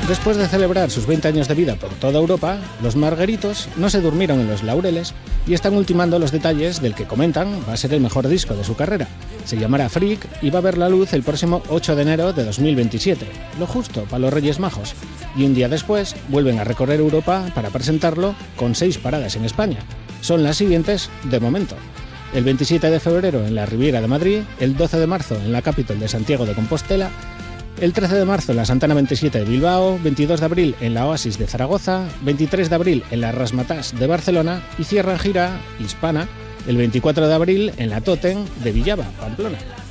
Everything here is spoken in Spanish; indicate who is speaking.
Speaker 1: Después de celebrar sus 20 años de vida por toda Europa, los Margueritos no se durmieron en los laureles y están ultimando los detalles del que comentan va a ser el mejor disco de su carrera. Se llamará Freak y va a ver la luz el próximo 8 de enero de 2027, lo justo para los Reyes Majos. Y un día después vuelven a recorrer Europa para presentarlo con 6 paradas en España. Son las siguientes de momento: el 27 de febrero en la Riviera de Madrid, el 12 de marzo en la Capitol de Santiago de Compostela, el 13 de marzo en la Santana 27 de Bilbao, 22 de abril en la Oasis de Zaragoza, 23 de abril en la Razzmatazz de Barcelona y cierran gira hispana el 24 de abril en la Totem de Villava, Pamplona.